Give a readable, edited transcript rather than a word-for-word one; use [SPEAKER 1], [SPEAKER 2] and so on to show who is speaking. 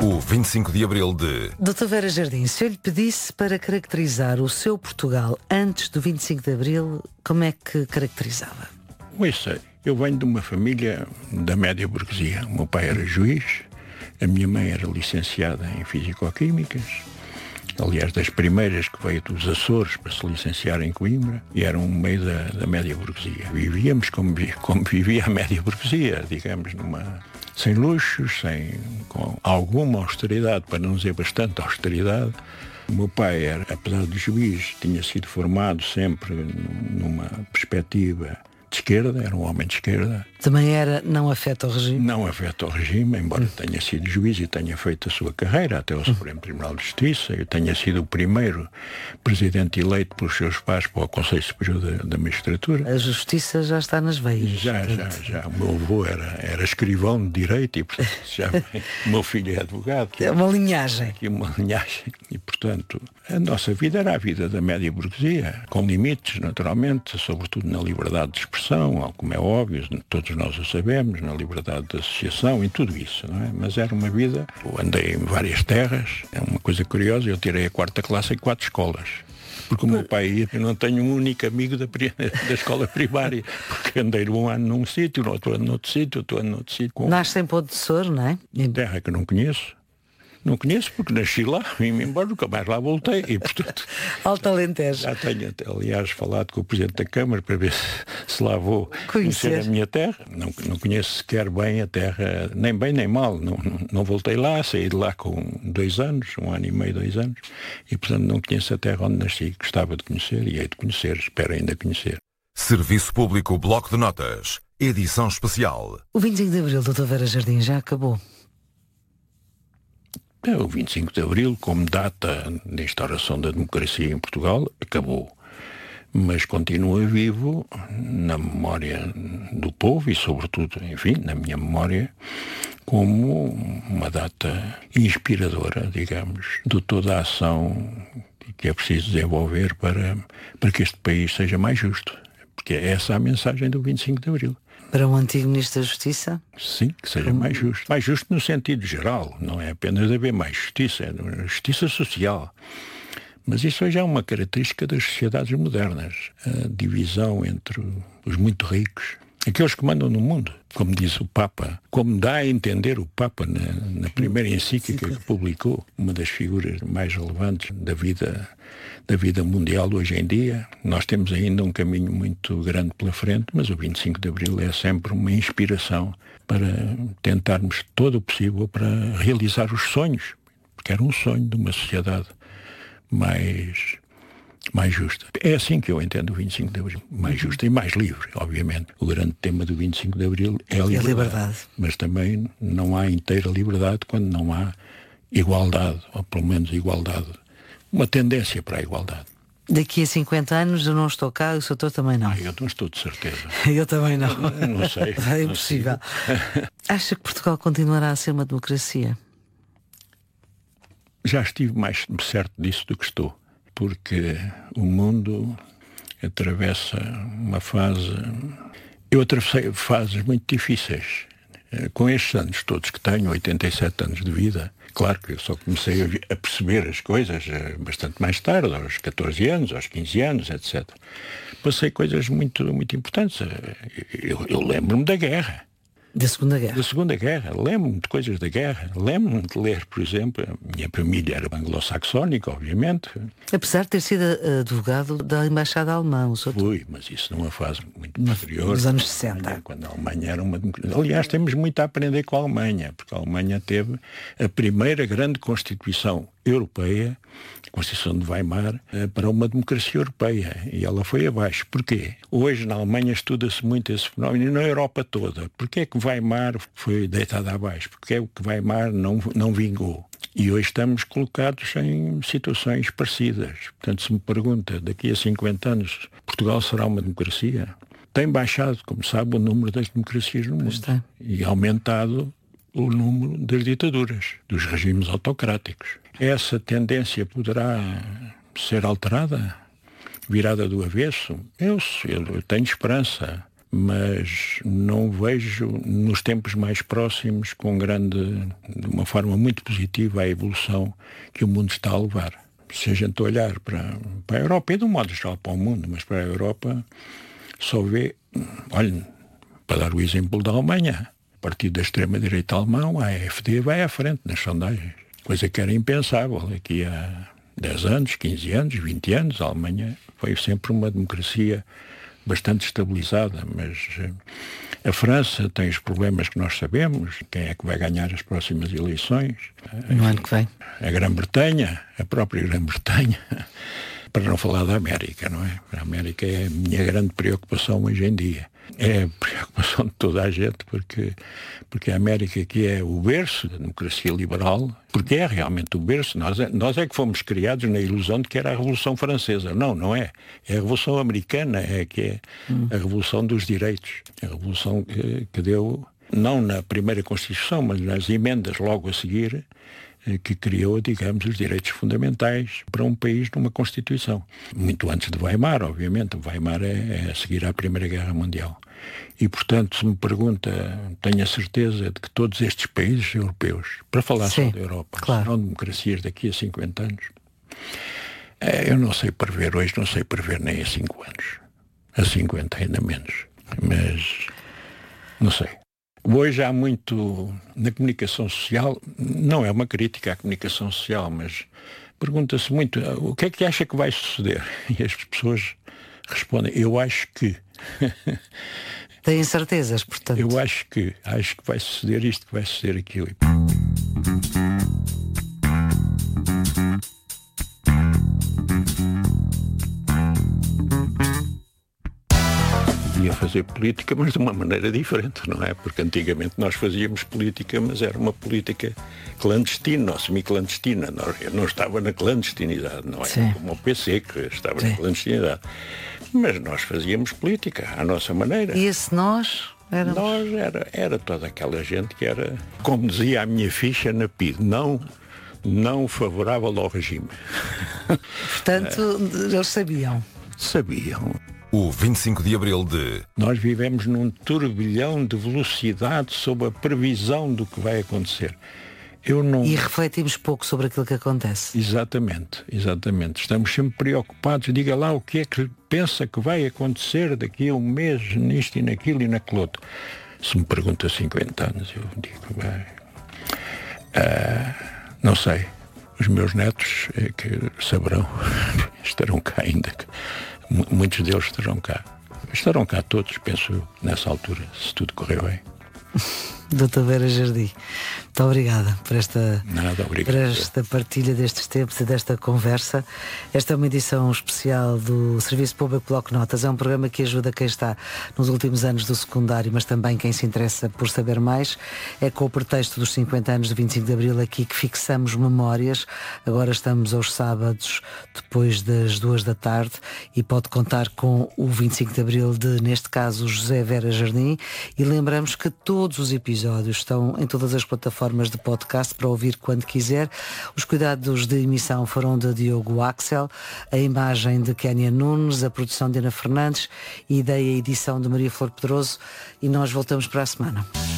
[SPEAKER 1] O 25 de Abril de...
[SPEAKER 2] Dr. Vera Jardim, se eu lhe pedisse para caracterizar o seu Portugal antes do 25 de Abril, como é que caracterizava?
[SPEAKER 3] Eu venho de uma família da média burguesia. O meu pai era juiz, a minha mãe era licenciada em Físico-Químicas, aliás, das primeiras que veio dos Açores para se licenciar em Coimbra, e era um meio da média burguesia. Vivíamos como vivia a média burguesia, digamos, sem luxos, com alguma austeridade, para não dizer bastante austeridade. O meu pai, apesar de juiz, tinha sido formado sempre numa perspectiva de esquerda, era um homem de esquerda.
[SPEAKER 2] Também não afeta o regime?
[SPEAKER 3] Não afeta o regime, embora tenha sido juiz e tenha feito a sua carreira até ao Supremo Tribunal de Justiça. Eu tenha sido o primeiro presidente eleito pelos seus pais para o Conselho Superior da Magistratura.
[SPEAKER 2] A justiça já está nas veias.
[SPEAKER 3] Já. O meu avô era escrivão de direito e, portanto, o meu filho é advogado.
[SPEAKER 2] É uma linhagem.
[SPEAKER 3] Uma linhagem. E, portanto, a nossa vida era a vida da média burguesia, com limites, naturalmente, sobretudo na liberdade de expressão, como é óbvio, todos nós o sabemos, na liberdade de associação e tudo isso, não é? Mas era uma vida... Eu andei em várias terras, é uma coisa curiosa, eu tirei a 4ª classe em 4 escolas. Porque o meu pai ia, eu não tenho um único amigo da escola primária, porque andei um ano num sítio, no outro ano noutro sítio, outro ano noutro sítio.
[SPEAKER 2] Nasce em Ponte de Sor, não é?
[SPEAKER 3] Terra que eu não conheço. Não conheço porque nasci lá, vim-me embora, nunca mais lá voltei e, portanto...
[SPEAKER 2] Alto Alentejo.
[SPEAKER 3] Já tenho, aliás, falado com o Presidente da Câmara para ver se lá vou conhecer a minha terra. Não conheço sequer bem a terra, nem bem nem mal. Não voltei lá, saí de lá com 2 anos, 1 ano e meio, 2 anos, e, portanto, não conheço a terra onde nasci. Gostava de conhecer e hei de conhecer, espero ainda conhecer.
[SPEAKER 1] Serviço Público Bloco de Notas, edição especial.
[SPEAKER 2] O 25 de Abril, Dr. Vera Jardim, já acabou?
[SPEAKER 3] O 25 de Abril, como data da instauração da democracia em Portugal, acabou. Mas continua vivo na memória do povo e, sobretudo, enfim, na minha memória, como uma data inspiradora, digamos, de toda a ação que é preciso desenvolver para que este país seja mais justo. Porque é essa a mensagem do 25 de Abril.
[SPEAKER 2] Para um antigo Ministro da Justiça?
[SPEAKER 3] Sim, que seja mais justo. Mais justo no sentido geral, não é apenas haver mais justiça, é justiça social. Mas isso hoje é uma característica das sociedades modernas. A divisão entre os muito ricos, aqueles que mandam no mundo, como diz o Papa, como dá a entender o Papa na primeira encíclica que publicou, uma das figuras mais relevantes da vida mundial hoje em dia. Nós temos ainda um caminho muito grande pela frente, mas o 25 de Abril é sempre uma inspiração para tentarmos todo o possível para realizar os sonhos, porque era um sonho de uma sociedade mais justa. É assim que eu entendo o 25 de Abril. Mais justa e mais livre, obviamente. O grande tema do 25 de Abril é a liberdade. Mas também não há inteira liberdade quando não há igualdade, ou pelo menos igualdade. Uma tendência para a igualdade.
[SPEAKER 2] Daqui a 50 anos eu não estou cá, o Sr. também não.
[SPEAKER 3] Eu não estou de certeza.
[SPEAKER 2] Eu também não.
[SPEAKER 3] Não sei.
[SPEAKER 2] É impossível. Acha que Portugal continuará a ser uma democracia?
[SPEAKER 3] Já estive mais certo disso do que estou. Porque o mundo atravessa uma fase... Eu atravessei fases muito difíceis. Com estes anos todos que tenho, 87 anos de vida, claro que eu só comecei a perceber as coisas bastante mais tarde, aos 14 anos, aos 15 anos, etc. Passei coisas muito, muito importantes. Eu lembro-me da guerra.
[SPEAKER 2] Da Segunda Guerra?
[SPEAKER 3] Da Segunda Guerra. Lembro-me de coisas da guerra. Lembro-me de ler, por exemplo, a minha família era anglo-saxónica, obviamente.
[SPEAKER 2] Apesar de ter sido advogado da Embaixada Alemã, o Sr.
[SPEAKER 3] Fui, mas isso numa fase muito posterior.
[SPEAKER 2] Nos anos 60.
[SPEAKER 3] Quando a Alemanha era uma democracia. Aliás, temos muito a aprender com a Alemanha, porque a Alemanha teve a primeira grande Constituição europeia, a Constituição de Weimar, para uma democracia europeia. E ela foi abaixo. Porquê? Hoje na Alemanha estuda-se muito esse fenómeno e na Europa toda. Porquê é que Weimar foi deitada abaixo? Porque é o que Weimar não vingou. E hoje estamos colocados em situações parecidas. Portanto, se me pergunta, daqui a 50 anos, Portugal será uma democracia? Tem baixado, como sabe, o número das democracias no mundo. E aumentado o número das ditaduras, dos regimes autocráticos. Essa tendência poderá ser alterada? Virada do avesso? Eu tenho esperança. mas não vejo nos tempos mais próximos de uma forma muito positiva a evolução que o mundo está a levar. Se a gente olhar para a Europa, e de um modo geral para o mundo, mas para a Europa, só vê, olha, para dar o exemplo da Alemanha, o partido da extrema-direita alemão, a AfD, vai à frente nas sondagens. Coisa que era impensável. Aqui há 10 anos, 15 anos, 20 anos, a Alemanha foi sempre uma democracia bastante estabilizada, mas a França tem os problemas que nós sabemos, quem é que vai ganhar as próximas eleições.
[SPEAKER 2] No ano que vem.
[SPEAKER 3] A Grã-Bretanha, a própria Grã-Bretanha, para não falar da América, não é? A América é a minha grande preocupação hoje em dia. É a preocupação de toda a gente, porque a América aqui é o berço da democracia liberal, porque é realmente o berço. Nós é que fomos criados na ilusão de que era a Revolução Francesa. Não é. É a Revolução Americana, que é a Revolução dos Direitos. A Revolução que deu, não na primeira Constituição, mas nas emendas logo a seguir, que criou, digamos, os direitos fundamentais para um país numa Constituição. Muito antes de Weimar, obviamente. Weimar é a seguir à Primeira Guerra Mundial. E, portanto, se me pergunta, tenho a certeza de que todos estes países europeus, para falar só da Europa,
[SPEAKER 2] claro,
[SPEAKER 3] serão democracias daqui a 50 anos. Eu não sei prever hoje, não sei prever nem a 5 anos. A 50 ainda menos. Mas, não sei. Hoje há muito na comunicação social, não é uma crítica à comunicação social, mas pergunta-se muito, o que é que acha que vai suceder? E as pessoas respondem, eu acho que.
[SPEAKER 2] Têm certezas, portanto.
[SPEAKER 3] Eu acho que vai suceder isto, que vai suceder aquilo. A fazer política, mas de uma maneira diferente, não é? Porque antigamente nós fazíamos política, mas era uma política clandestina, ou semi-clandestina. Eu não estava na clandestinidade, não é? Como o PC, que estava na clandestinidade. Mas nós fazíamos política, à nossa maneira.
[SPEAKER 2] E esse nós?
[SPEAKER 3] Nós era toda aquela gente que era, como dizia a minha ficha na PID, não favorável ao regime.
[SPEAKER 2] Portanto, eles sabiam.
[SPEAKER 3] Sabiam.
[SPEAKER 1] O 25 de Abril de...
[SPEAKER 3] Nós vivemos num turbilhão de velocidade sob a previsão do que vai acontecer.
[SPEAKER 2] E refletimos pouco sobre aquilo que acontece.
[SPEAKER 3] Exatamente. Estamos sempre preocupados. Diga lá o que é que pensa que vai acontecer daqui a um mês, nisto e naquilo e naquele outro. Se me pergunta 50 anos, eu digo, não sei. Os meus netos que saberão, estarão cá ainda. Muitos deles estarão cá. Estarão cá todos, penso, nessa altura, se tudo correr bem.
[SPEAKER 2] Dr. Vera Jardim, muito obrigada por esta partilha destes tempos e desta conversa. Esta é uma edição especial do Serviço Público Bloco Notas. É um programa que ajuda quem está nos últimos anos do secundário, mas também quem se interessa por saber mais. É com o pretexto dos 50 anos do 25 de Abril aqui que fixamos memórias. Agora estamos aos sábados, depois das 2 da tarde, e pode contar com o 25 de Abril de, neste caso, José Vera Jardim. E lembramos que todos os episódios estão em todas as plataformas de podcast para ouvir quando quiser. Os cuidados de emissão foram de Diogo Axel, a imagem de Kénia Nunes, a produção de Ana Fernandes e da edição de Maria Flor Pedroso, e nós voltamos para a semana.